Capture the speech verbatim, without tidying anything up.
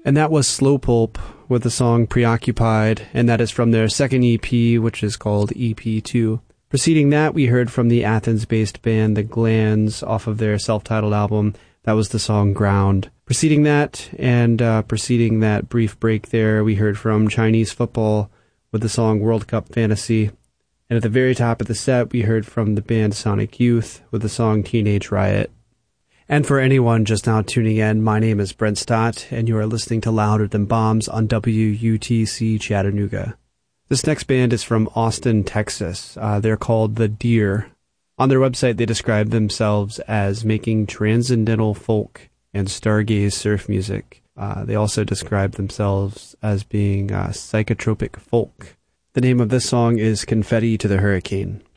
And that was Slow Pulp with the song Preoccupied, and that is from their second E P, which is called E P two. Preceding that, we heard from the Athens-based band The Glands off of their self-titled album. That was the song Ground. Preceding that, and uh, preceding that brief break there, we heard from Chinese Football with the song World Cup Fantasy. And at the very top of the set, we heard from the band Sonic Youth with the song Teenage Riot. And for anyone just now tuning in, my name is Brent Stott, and you are listening to Louder Than Bombs on W U T C Chattanooga. This next band is from Austin, Texas. Uh, they're called The Deer. On their website, they describe themselves as making transcendental folk and stargaze surf music. Uh, they also describe themselves as being uh, psychotropic folk. The name of this song is Confetti to the Hurricane.